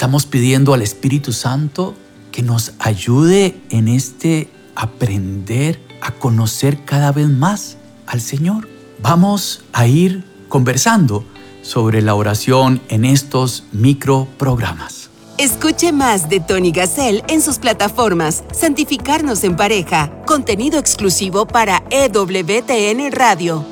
estamos pidiendo al Espíritu Santo que nos ayude en aprender a conocer cada vez más al Señor. Vamos a ir conversando sobre la oración en estos microprogramas. Escuche más de Tony Gassel en sus plataformas Santificarnos en Pareja, contenido exclusivo para EWTN Radio.